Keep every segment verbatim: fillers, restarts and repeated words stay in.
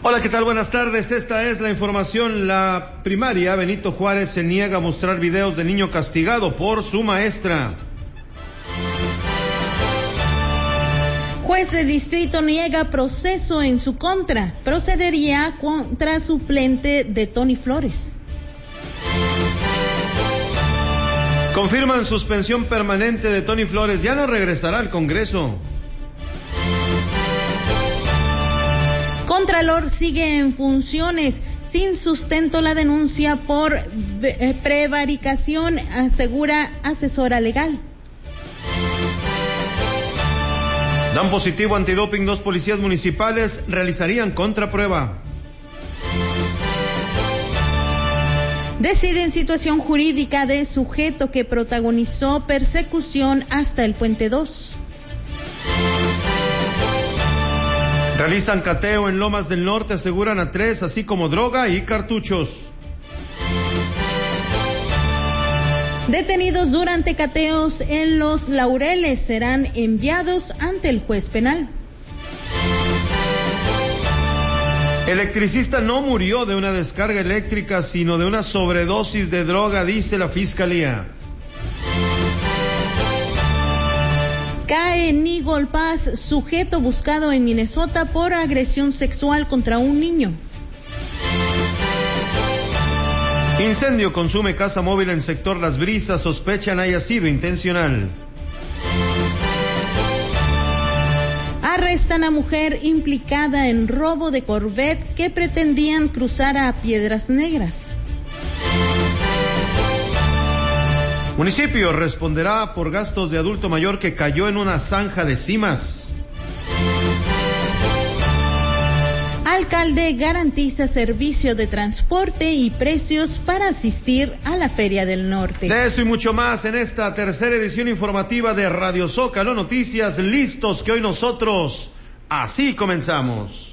Hola, ¿qué tal? Buenas tardes. Esta es la información. La primaria Benito Juárez se niega a mostrar videos de niño castigado por su maestra. Juez de distrito niega proceso en su contra. Procedería contra suplente de Tony Flores. Confirman suspensión permanente de Tony Flores. Ya no regresará al Congreso. Contralor sigue en funciones. Sin sustento la denuncia por prevaricación, asegura asesora legal. Dan positivo antidoping dos policías municipales, realizarían contraprueba. Deciden situación jurídica de sujeto que protagonizó persecución hasta el Puente dos. Realizan cateo en Lomas del Norte, aseguran a tres, así como droga y cartuchos. Detenidos durante cateos en Los Laureles serán enviados ante el juez penal. Electricista no murió de una descarga eléctrica, sino de una sobredosis de droga, dice la fiscalía. Cae Nigol Paz, sujeto buscado en Minnesota por agresión sexual contra un niño. Incendio consume casa móvil en sector Las Brisas, sospechan haya sido intencional. Arrestan a mujer implicada en robo de Corvette que pretendían cruzar a Piedras Negras. Municipio responderá por gastos de adulto mayor que cayó en una zanja de cimas. Alcalde garantiza servicio de transporte y precios para asistir a la Feria del Norte. De esto y mucho más en esta tercera edición informativa de Radio Zócalo Noticias. Listos que hoy nosotros así comenzamos.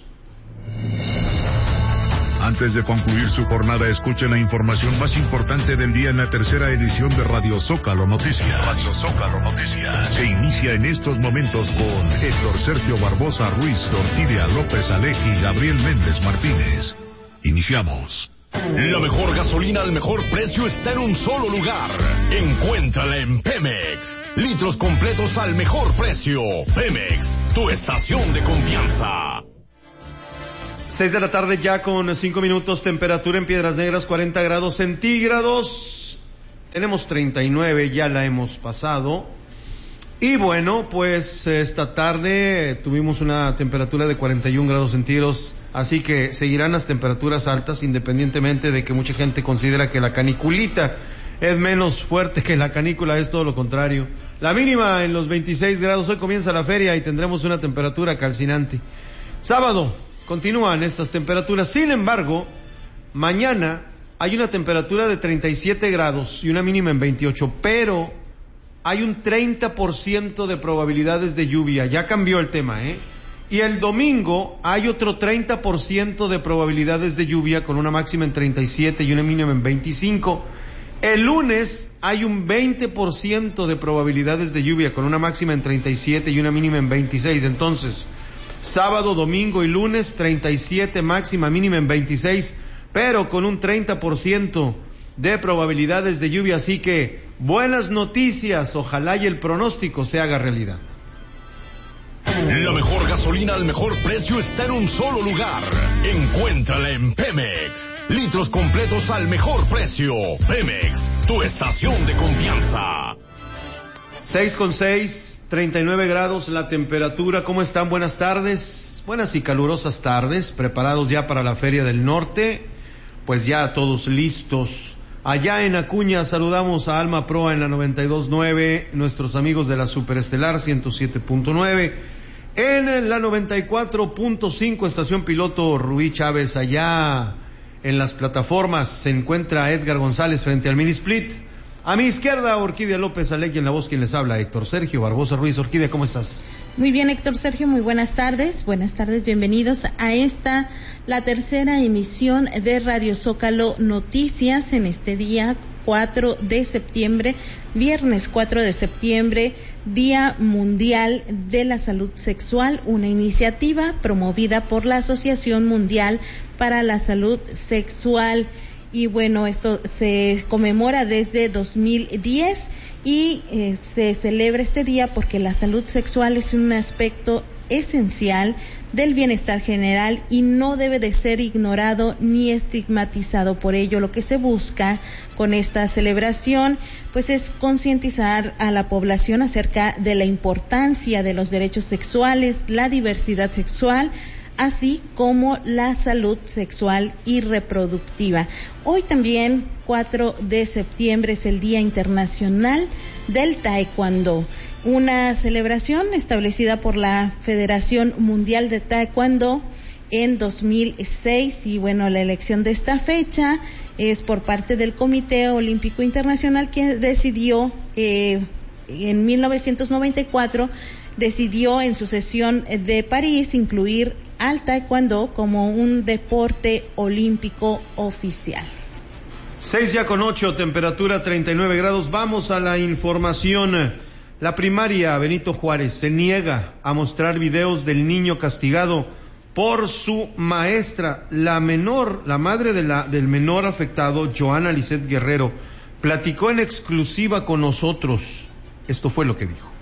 Antes de concluir su jornada, escuche la información más importante del día en la tercera edición de Radio Zócalo Noticias. Radio Zócalo Noticias. Se inicia en estos momentos con Héctor Sergio Barbosa Ruiz, Orquídea López Aleji y Gabriel Méndez Martínez. Iniciamos. La mejor gasolina al mejor precio está en un solo lugar. Encuéntrala en Pemex. Litros completos al mejor precio. Pemex, tu estación de confianza. Seis de la tarde ya con cinco minutos, temperatura en Piedras Negras cuarenta grados centígrados, tenemos treinta y nueve, ya la hemos pasado, y bueno, pues esta tarde tuvimos una temperatura de cuarenta y un grados centígrados, así que seguirán las temperaturas altas independientemente de que mucha gente considera que la caniculita es menos fuerte que la canícula, es todo lo contrario. La mínima en los veintiséis grados, hoy comienza la feria y tendremos una temperatura calcinante. Sábado continúan estas temperaturas, sin embargo, mañana hay una temperatura de treinta y siete grados y una mínima en veintiocho, pero hay un treinta por ciento de probabilidades de lluvia, ya cambió el tema, ¿eh? Y el domingo hay otro treinta por ciento de probabilidades de lluvia con una máxima en treinta y siete y una mínima en veinticinco. El lunes hay un veinte por ciento de probabilidades de lluvia con una máxima en treinta y siete y una mínima en veintiséis, entonces sábado, domingo y lunes, treinta y siete máxima, mínima en veintiséis, pero con un treinta por ciento de probabilidades de lluvia, así que buenas noticias, ojalá y el pronóstico se haga realidad. La mejor gasolina al mejor precio está en un solo lugar. Encuéntrala en Pemex. Litros completos al mejor precio. Pemex, tu estación de confianza. Seis con seis, treinta y nueve grados la temperatura. ¿Cómo están? Buenas tardes, buenas y calurosas tardes, preparados ya para la Feria del Norte, pues ya todos listos. Allá en Acuña saludamos a Alma Proa en la noventa y dos punto nueve, nuestros amigos de la Superestelar ciento siete punto nueve, en la noventa y cuatro punto cinco estación piloto Ruiz Chávez. Allá en las plataformas se encuentra Edgar González frente al Mini Split. A mi izquierda, Orquídea López Aleji, en la voz quien les habla, Héctor Sergio Barbosa Ruiz. Orquídea, ¿cómo estás? Muy bien, Héctor Sergio, muy buenas tardes. Buenas tardes, bienvenidos a esta, la tercera emisión de Radio Zócalo Noticias en este día cuatro de septiembre, viernes cuatro de septiembre Día Mundial de la Salud Sexual, una iniciativa promovida por la Asociación Mundial para la Salud Sexual. Y bueno, esto se conmemora desde dos mil diez y eh, se celebra este día porque la salud sexual es un aspecto esencial del bienestar general y no debe de ser ignorado ni estigmatizado. Por ello, lo que se busca con esta celebración pues es concientizar a la población acerca de la importancia de los derechos sexuales, la diversidad sexual, así como la salud sexual y reproductiva. Hoy también, cuatro de septiembre, es el Día Internacional del Taekwondo, una celebración establecida por la Federación Mundial de Taekwondo en dos mil seis, y bueno, la elección de esta fecha es por parte del Comité Olímpico Internacional, que decidió eh, en mil novecientos noventa y cuatro decidió en su sesión de París incluir al taekwondo como un deporte olímpico oficial. Seis ya con ocho, temperatura treinta y nueve grados. Vamos a la información. La primaria Benito Juárez se niega a mostrar videos del niño castigado por su maestra. La menor, la madre de la, del menor afectado, Joana Lisset Guerrero, platicó en exclusiva con nosotros. Esto fue lo que dijo.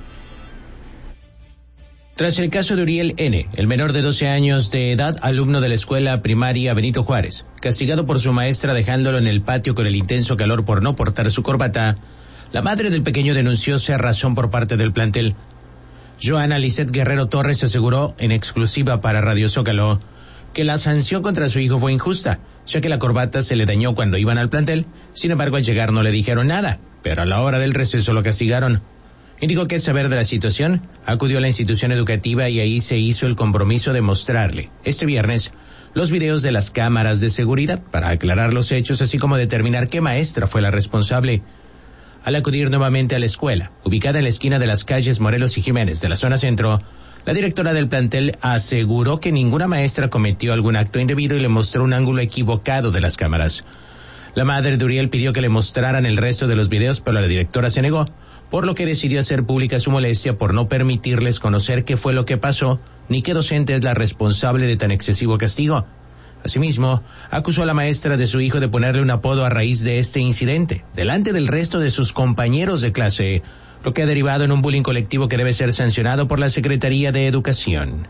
Tras el caso de Uriel N., el menor de doce años de edad, alumno de la escuela primaria Benito Juárez, castigado por su maestra dejándolo en el patio con el intenso calor por no portar su corbata, la madre del pequeño denunció cerrazón por parte del plantel. Joana Lisset Guerrero Torres aseguró en exclusiva para Radio Zócalo que la sanción contra su hijo fue injusta, ya que la corbata se le dañó cuando iban al plantel. Sin embargo, al llegar no le dijeron nada, pero a la hora del receso lo castigaron. Indicó que al saber de la situación, acudió a la institución educativa y ahí se hizo el compromiso de mostrarle, este viernes, los videos de las cámaras de seguridad para aclarar los hechos, así como determinar qué maestra fue la responsable. Al acudir nuevamente a la escuela, ubicada en la esquina de las calles Morelos y Jiménez de la zona centro, la directora del plantel aseguró que ninguna maestra cometió algún acto indebido y le mostró un ángulo equivocado de las cámaras. La madre de Uriel pidió que le mostraran el resto de los videos, pero la directora se negó, por lo que decidió hacer pública su molestia por no permitirles conocer qué fue lo que pasó, ni qué docente es la responsable de tan excesivo castigo. Asimismo, acusó a la maestra de su hijo de ponerle un apodo a raíz de este incidente, delante del resto de sus compañeros de clase, lo que ha derivado en un bullying colectivo que debe ser sancionado por la Secretaría de Educación.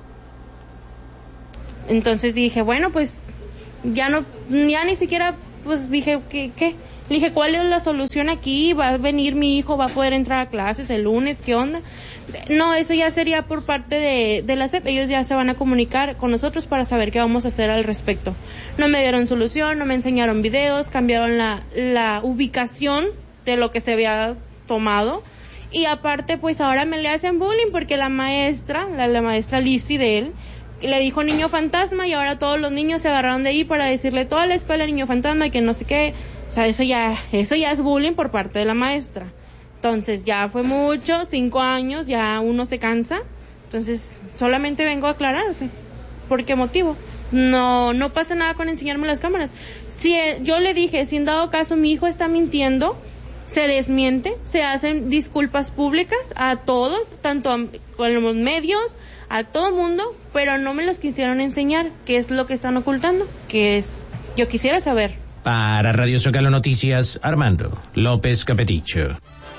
Entonces dije, bueno, pues ya no, ya ni siquiera, pues dije, ¿qué? qué? Le dije, ¿cuál es la solución aquí? ¿Va a venir mi hijo? ¿Va a poder entrar a clases el lunes? ¿Qué onda? No, eso ya sería por parte de, de la S E P. Ellos ya se van a comunicar con nosotros para saber qué vamos a hacer al respecto. No me dieron solución, no me enseñaron videos, cambiaron la, la ubicación de lo que se había tomado. Y aparte, pues ahora me le hacen bullying porque la maestra, la, la maestra Lizzy de él, le dijo niño fantasma y ahora todos los niños se agarraron de ahí para decirle toda la escuela niño fantasma y que no sé qué. O sea, eso ya, eso ya es bullying por parte de la maestra. Entonces ya fue mucho, cinco años, ya uno se cansa. Entonces solamente vengo a aclararse. ¿Por qué motivo? No, no pasa nada con enseñarme las cámaras. Si él, yo le dije, si en dado caso mi hijo está mintiendo, se desmiente, se hacen disculpas públicas a todos, tanto a, con los medios, a todo mundo, pero no me las quisieron enseñar. ¿Qué es lo que están ocultando? ¿Qué es? Yo quisiera saber. Para Radio Zócalo Noticias, Armando López Capeticho.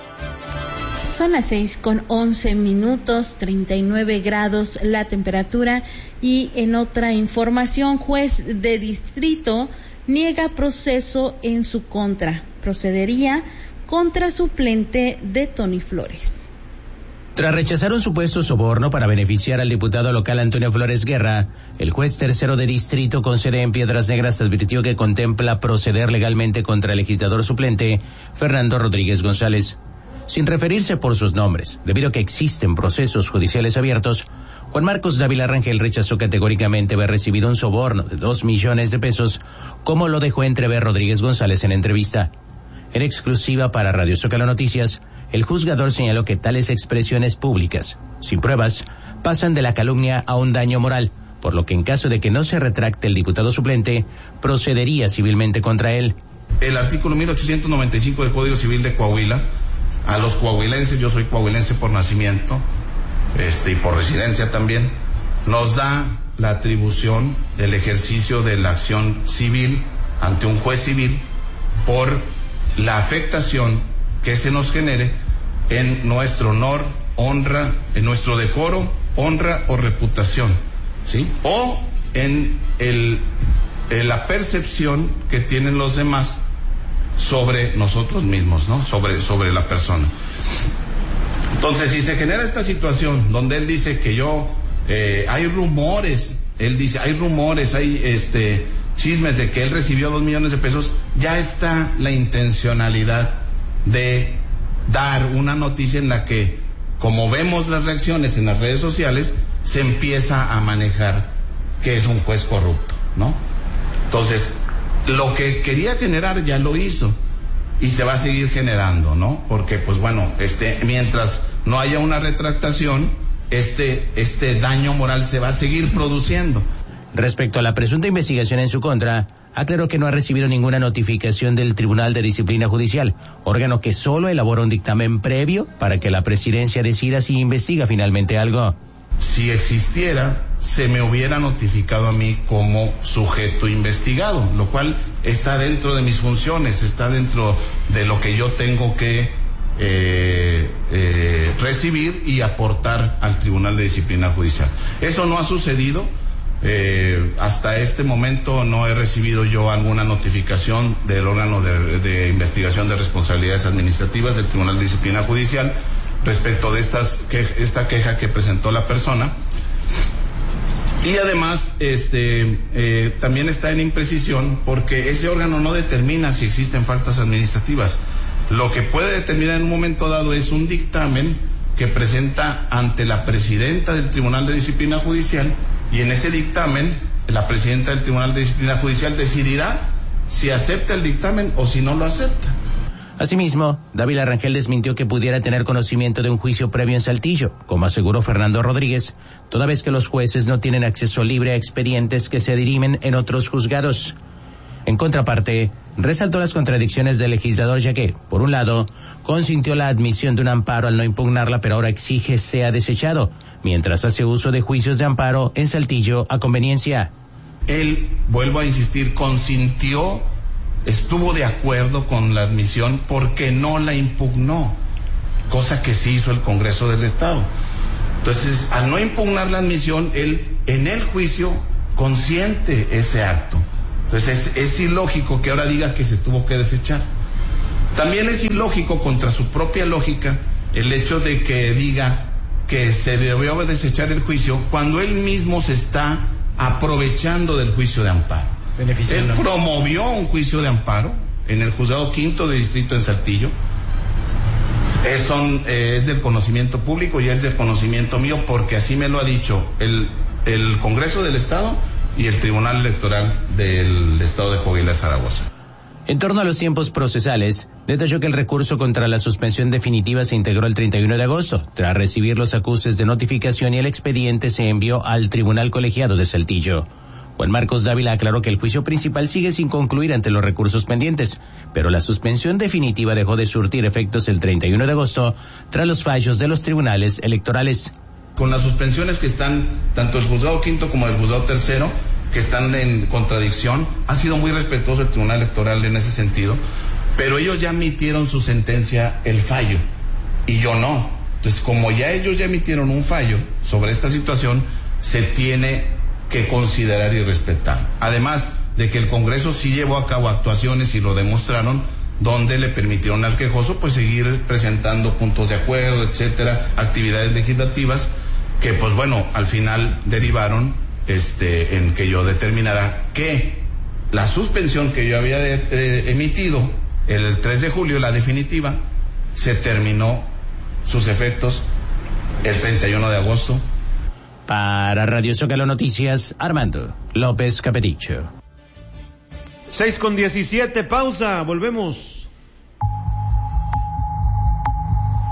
Son las seis con once minutos, treinta y nueve grados la temperatura. Y en otra información, juez de distrito niega proceso en su contra. Procedería contra suplente de Tony Flores. Tras rechazar un supuesto soborno para beneficiar al diputado local Antonio Flores Guerra, el juez tercero de distrito con sede en Piedras Negras advirtió que contempla proceder legalmente contra el legislador suplente Fernando Rodríguez González. Sin referirse por sus nombres, debido a que existen procesos judiciales abiertos, Juan Marcos Dávila Rangel rechazó categóricamente haber recibido un soborno de dos millones de pesos, como lo dejó entrever Rodríguez González en entrevista. En exclusiva para Radio Zócalo Noticias, el juzgador señaló que tales expresiones públicas, sin pruebas, pasan de la calumnia a un daño moral, por lo que en caso de que no se retracte el diputado suplente, procedería civilmente contra él. El artículo mil ochocientos noventa y cinco del Código Civil de Coahuila a los coahuilenses, yo soy coahuilense por nacimiento, este, y por residencia también, nos da la atribución del ejercicio de la acción civil ante un juez civil por la afectación que se nos genere en nuestro honor, honra, en nuestro decoro, honra o reputación, ¿sí? O en el, en la percepción que tienen los demás sobre nosotros mismos, ¿no? Sobre, sobre la persona. Entonces, si se genera esta situación donde él dice que yo, eh, hay rumores, él dice, hay rumores, hay este chismes de que él recibió dos millones de pesos, ya está la intencionalidad de dar una noticia en la que, como vemos las reacciones en las redes sociales, se empieza a manejar que es un juez corrupto, ¿no? Entonces, lo que quería generar ya lo hizo y se va a seguir generando, ¿no? Porque, pues bueno, este, mientras no haya una retractación, este, este daño moral se va a seguir produciendo. Respecto a la presunta investigación en su contra, aclaró que no ha recibido ninguna notificación del Tribunal de Disciplina Judicial, órgano que solo elabora un dictamen previo para que la presidencia decida si investiga finalmente algo. Si existiera, se me hubiera notificado a mí como sujeto investigado, lo cual está dentro de mis funciones, está dentro de lo que yo tengo que eh, eh, recibir y aportar al Tribunal de Disciplina Judicial. Eso no ha sucedido. Eh, hasta este momento no he recibido yo alguna notificación del órgano de, de investigación de responsabilidades administrativas del Tribunal de Disciplina Judicial respecto de estas que, esta queja que presentó la persona. Y además este eh, también está en imprecisión porque ese órgano no determina si existen faltas administrativas. Lo que puede determinar en un momento dado es un dictamen que presenta ante la presidenta del Tribunal de Disciplina Judicial, y en ese dictamen la presidenta del Tribunal de Disciplina Judicial decidirá si acepta el dictamen o si no lo acepta. Asimismo, Dávila Rangel desmintió que pudiera tener conocimiento de un juicio previo en Saltillo, como aseguró Fernando Rodríguez, toda vez que los jueces no tienen acceso libre a expedientes que se dirimen en otros juzgados. En contraparte, resaltó las contradicciones del legislador, ya que, por un lado, consintió la admisión de un amparo al no impugnarla, pero ahora exige sea desechado, mientras hace uso de juicios de amparo en Saltillo a conveniencia. Él, vuelvo a insistir, consintió, estuvo de acuerdo con la admisión porque no la impugnó, cosa que sí hizo el Congreso del Estado. Entonces, al no impugnar la admisión, él en el juicio consiente ese acto. Entonces es, es ilógico que ahora diga que se tuvo que desechar. También es ilógico, contra su propia lógica, el hecho de que diga que se debió desechar el juicio cuando él mismo se está aprovechando del juicio de amparo. Él promovió un juicio de amparo en el juzgado quinto de distrito en Saltillo. Es, son, eh, es del conocimiento público y es del conocimiento mío porque así me lo ha dicho el, el Congreso del Estado y el Tribunal Electoral del Estado de Coahuila, Zaragoza. En torno a los tiempos procesales, detalló que el recurso contra la suspensión definitiva se integró el treinta y uno de agosto, tras recibir los acuses de notificación, y el expediente se envió al Tribunal Colegiado de Saltillo. Juan Marcos Dávila aclaró que el juicio principal sigue sin concluir ante los recursos pendientes, pero la suspensión definitiva dejó de surtir efectos el treinta y uno de agosto tras los fallos de los tribunales electorales. Con las suspensiones que están, tanto el juzgado quinto como el juzgado tercero, que están en contradicción, ha sido muy respetuoso el Tribunal Electoral en ese sentido, pero ellos ya emitieron su sentencia, el fallo, y yo no. Entonces, como ya ellos ya emitieron un fallo sobre esta situación, se tiene que considerar y respetar. Además de que el Congreso sí llevó a cabo actuaciones y lo demostraron, donde le permitieron al quejoso pues seguir presentando puntos de acuerdo, etcétera, actividades legislativas que pues bueno, al final derivaron este en que yo determinara que la suspensión que yo había de, eh, emitido el tres de julio, la definitiva, se terminó sus efectos el treinta y uno de agosto. Para Radio Zócalo Noticias, Armando López Capericho. seis con diecisiete, pausa, volvemos.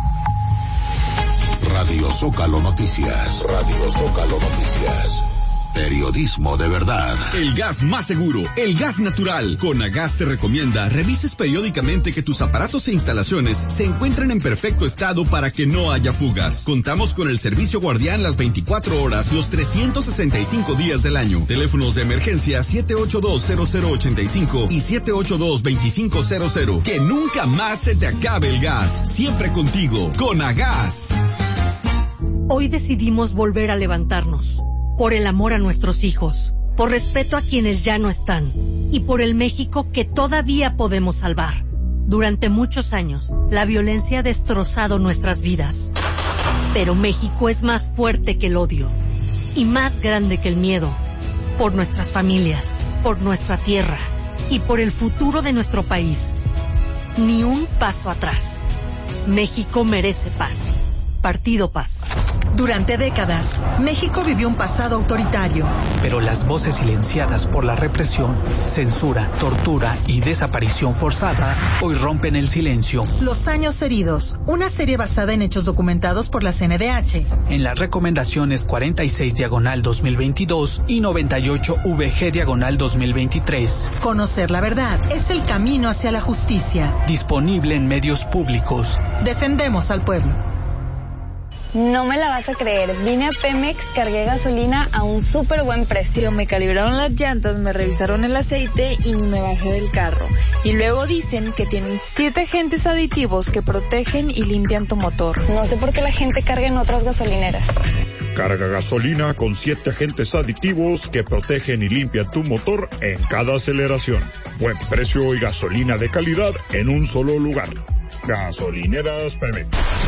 Radio Zócalo Noticias. Radio Zócalo Noticias. Periodismo de verdad. El gas más seguro, el gas natural. Conagas te recomienda revises periódicamente que tus aparatos e instalaciones se encuentren en perfecto estado para que no haya fugas. Contamos con el servicio guardián las veinticuatro horas, los trescientos sesenta y cinco días del año. Teléfonos de emergencia siete ocho dos cero cero ocho cinco y siete ocho dos dos cinco cero cero. Que nunca más se te acabe el gas. Siempre contigo, Conagas. Hoy decidimos volver a levantarnos. Por el amor a nuestros hijos, por respeto a quienes ya no están y por el México que todavía podemos salvar. Durante muchos años, la violencia ha destrozado nuestras vidas. Pero México es más fuerte que el odio y más grande que el miedo. Por nuestras familias, por nuestra tierra y por el futuro de nuestro país. Ni un paso atrás. México merece paz. Partido Paz. Durante décadas, México vivió un pasado autoritario. Pero las voces silenciadas por la represión, censura, tortura y desaparición forzada hoy rompen el silencio. Los años heridos, una serie basada en hechos documentados por la C N D H. En las recomendaciones cuarenta y seis diagonal dos mil veintidós y noventa y ocho V G diagonal dos mil veintitrés. Conocer la verdad es el camino hacia la justicia. Disponible en medios públicos. Defendemos al pueblo. No me la vas a creer, vine a Pemex, cargué gasolina a un súper buen precio. Me calibraron las llantas, me revisaron el aceite y ni me bajé del carro. Y luego dicen que tienen siete agentes aditivos que protegen y limpian tu motor. No sé por qué la gente carga en otras gasolineras. Carga gasolina con siete agentes aditivos que protegen y limpian tu motor en cada aceleración. Buen precio y gasolina de calidad en un solo lugar. Gasolineras Pemex.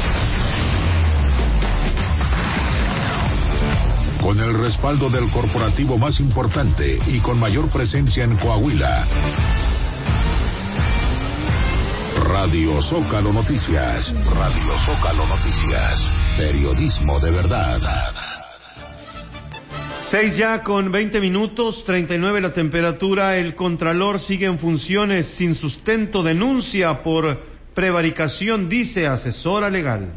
Con el respaldo del corporativo más importante y con mayor presencia en Coahuila. Radio Zócalo Noticias. Radio Zócalo Noticias. Periodismo de verdad. Seis ya con veinte minutos, treinta y nueve la temperatura. El Contralor sigue en funciones sin sustento. Denuncia por prevaricación, dice asesora legal.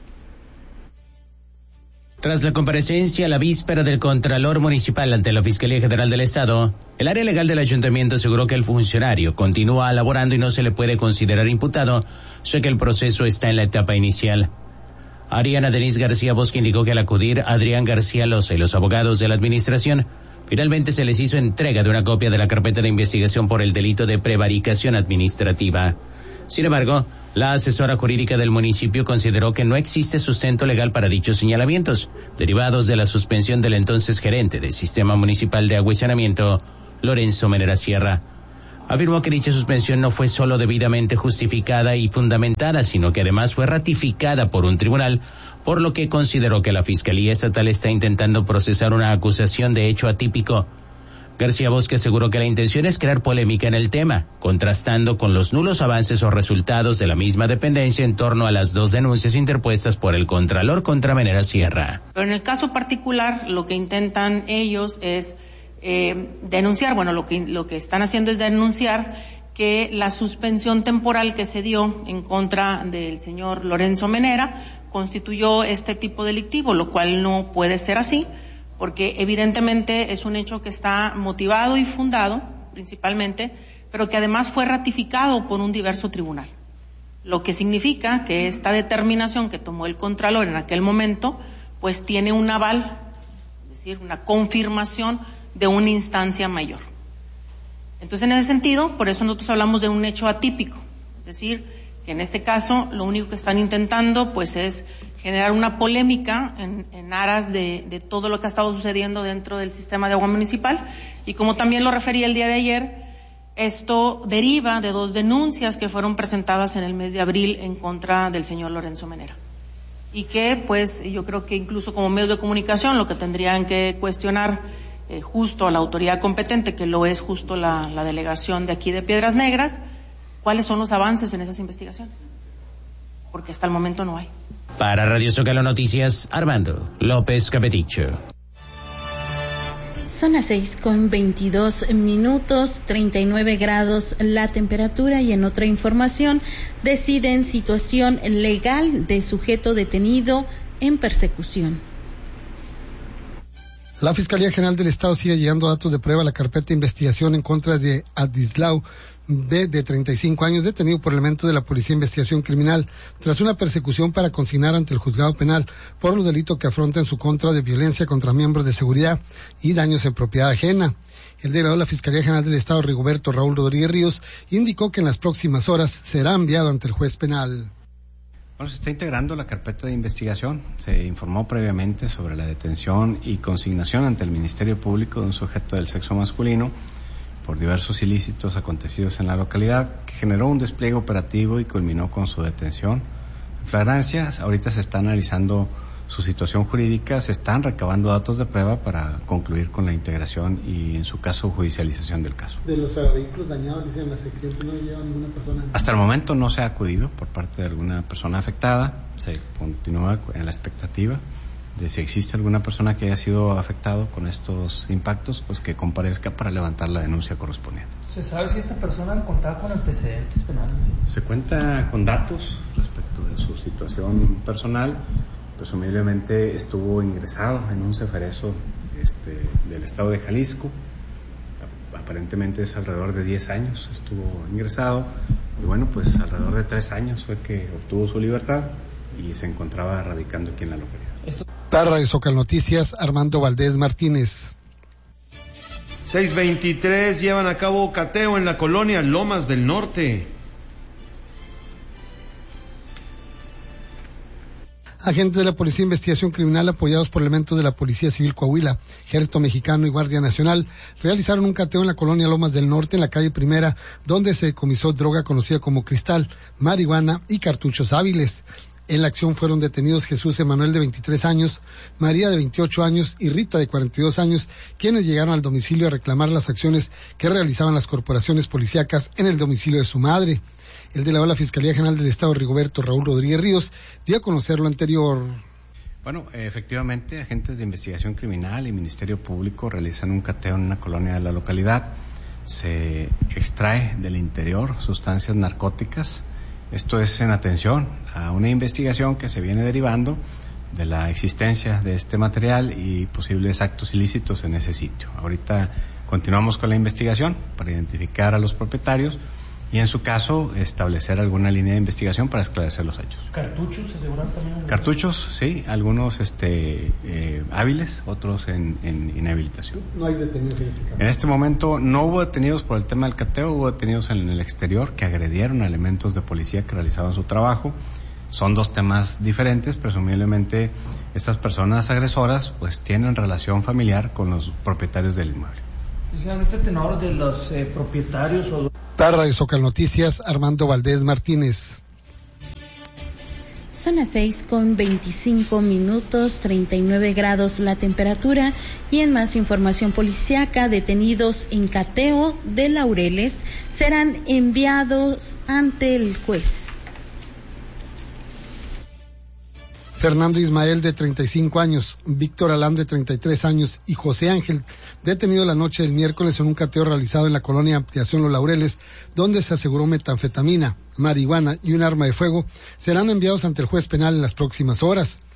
Tras la comparecencia a la víspera del Contralor Municipal ante la Fiscalía General del Estado, el área legal del Ayuntamiento aseguró que el funcionario continúa laborando y no se le puede considerar imputado, ya que el proceso está en la etapa inicial. Ariana Denise García Bosque indicó que al acudir Adrián García Loza y los abogados de la administración, finalmente se les hizo entrega de una copia de la carpeta de investigación por el delito de prevaricación administrativa. Sin embargo, la asesora jurídica del municipio consideró que no existe sustento legal para dichos señalamientos, derivados de la suspensión del entonces gerente del Sistema Municipal de Agua y Saneamiento, Lorenzo Menera Sierra. Afirmó que dicha suspensión no fue solo debidamente justificada y fundamentada, sino que además fue ratificada por un tribunal, por lo que consideró que la Fiscalía Estatal está intentando procesar una acusación de hecho atípico. García Bosque aseguró que la intención es crear polémica en el tema, contrastando con los nulos avances o resultados de la misma dependencia en torno a las dos denuncias interpuestas por el Contralor contra Menera Sierra. Pero en el caso particular, lo que intentan ellos es eh, denunciar, bueno, lo que, lo que están haciendo es denunciar que la suspensión temporal que se dio en contra del señor Lorenzo Menera constituyó este tipo delictivo, lo cual no puede ser así, porque evidentemente es un hecho que está motivado y fundado, principalmente, pero que además fue ratificado por un diverso tribunal. Lo que significa que esta determinación que tomó el Contralor en aquel momento, pues tiene un aval, es decir, una confirmación de una instancia mayor. Entonces, en ese sentido, por eso nosotros hablamos de un hecho atípico, es decir, que en este caso lo único que están intentando, pues, es generar una polémica en, en aras de, de todo lo que ha estado sucediendo dentro del sistema de agua municipal, y como también lo refería el día de ayer, esto deriva de dos denuncias que fueron presentadas en el mes de abril en contra del señor Lorenzo Menera, y que pues yo creo que incluso como medios de comunicación lo que tendrían que cuestionar eh, justo a la autoridad competente, que lo es justo la, la delegación de aquí de Piedras Negras, cuáles son los avances en esas investigaciones, porque hasta el momento no hay. Para Radio Zócalo Noticias, Armando López Capeticho. Son las seis con veintidós minutos, treinta y nueve grados la temperatura, y en otra información, deciden situación legal de sujeto detenido en persecución. La Fiscalía General del Estado sigue llegando datos de prueba a la carpeta de investigación en contra de Adislao B, de treinta y cinco años, detenido por elementos de la Policía de Investigación Criminal tras una persecución para consignar ante el juzgado penal por los delitos que afronta en su contra de violencia contra miembros de seguridad y daños en propiedad ajena. El delegado de la Fiscalía General del Estado, Rigoberto Raúl Rodríguez Ríos, indicó que en las próximas horas será enviado ante el juez penal. Bueno, se está integrando la carpeta de investigación. Se informó previamente sobre la detención y consignación ante el Ministerio Público de un sujeto del sexo masculino por diversos ilícitos acontecidos en la localidad, que generó un despliegue operativo y culminó con su detención en flagrancia. Ahorita se está analizando su situación jurídica, se están recabando datos de prueba para concluir con la integración y, en su caso, judicialización del caso. De los vehículos dañados, dicen las secciones, ¿no lleva ninguna persona? Hasta el momento no se ha acudido por parte de alguna persona afectada. Se continúa en la expectativa de si existe alguna persona que haya sido afectado con estos impactos, pues que comparezca para levantar la denuncia correspondiente. ¿Se sabe si esta persona contaba con antecedentes penales? Se cuenta con datos respecto de su situación personal. Presumiblemente estuvo ingresado en un ceferezo este, del estado de Jalisco. Aparentemente es alrededor de diez años estuvo ingresado. Y bueno, pues alrededor de tres años fue que obtuvo su libertad y se encontraba radicando aquí en la localidad. Tarra de Zócalo Noticias, Armando Valdés Martínez. seis veintitrés llevan a cabo cateo en la colonia Lomas del Norte. Agentes de la Policía de Investigación Criminal, apoyados por elementos de la Policía Civil Coahuila, Ejército Mexicano y Guardia Nacional, realizaron un cateo en la colonia Lomas del Norte, en la calle Primera, donde se decomisó droga conocida como cristal, marihuana y cartuchos hábiles. En la acción fueron detenidos Jesús Emanuel, de veintitrés años, María, de veintiocho años y Rita, de cuarenta y dos años, quienes llegaron al domicilio a reclamar las acciones que realizaban las corporaciones policíacas en el domicilio de su madre. El delegado de la Fiscalía General del Estado, Rigoberto Raúl Rodríguez Ríos, dio a conocer lo anterior. Bueno, efectivamente, agentes de investigación criminal y Ministerio Público realizan un cateo en una colonia de la localidad. Se extrae del interior sustancias narcóticas. Esto es en atención a una investigación que se viene derivando de la existencia de este material y posibles actos ilícitos en ese sitio. Ahorita continuamos con la investigación para identificar a los propietarios y, en su caso, establecer alguna línea de investigación para esclarecer los hechos. ¿Cartuchos se aseguran también? Cartuchos, sí, algunos este, eh, hábiles, otros en, en inhabilitación. No hay detenidos identificados. En este momento no hubo detenidos por el tema del cateo, hubo detenidos en el exterior que agredieron a elementos de policía que realizaban su trabajo. Son dos temas diferentes, presumiblemente estas personas agresoras pues tienen relación familiar con los propietarios del inmueble. ¿En este tenor de los eh, propietarios o...? Tarra de Zócalo Noticias, Armando Valdés Martínez. Son las seis con veinticinco minutos, treinta y nueve grados la temperatura. Y en más información policiaca, detenidos en cateo de Laureles serán enviados ante el juez. Fernando Ismael, de treinta y cinco años, Víctor Alán, de treinta y tres años, y José Ángel, detenido la noche del miércoles en un cateo realizado en la colonia Ampliación Los Laureles, donde se aseguró metanfetamina, marihuana y un arma de fuego, serán enviados ante el juez penal en las próximas horas.